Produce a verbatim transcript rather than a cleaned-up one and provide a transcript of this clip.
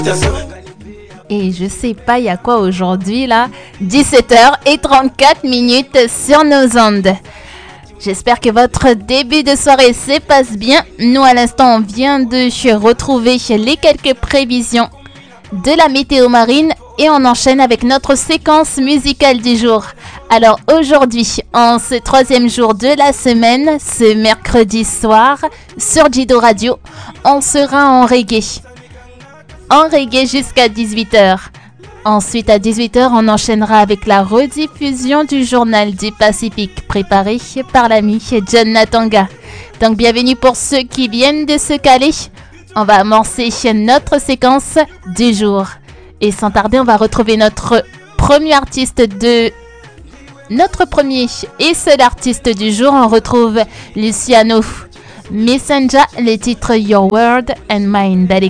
Et je sais pas, il y a quoi aujourd'hui là? dix-sept heures trente-quatre minutes sur nos ondes. J'espère que votre début de soirée se passe bien. Nous, à l'instant, on vient de retrouver les quelques prévisions de la météo marine et on enchaîne avec notre séquence musicale du jour. Alors aujourd'hui, en ce troisième jour de la semaine, ce mercredi soir, sur Jido Radio, on sera en reggae. En reggae jusqu'à dix-huit heures. Ensuite, à dix-huit heures, on enchaînera avec la rediffusion du journal du Pacifique préparé par l'ami John Natanga. Donc, bienvenue pour ceux qui viennent de se caler. On va amorcer notre séquence du jour. Et sans tarder, on va retrouver notre premier artiste de... Notre premier et seul artiste du jour. On retrouve Luciano Messenger, le titre Your Word and Mine. Belle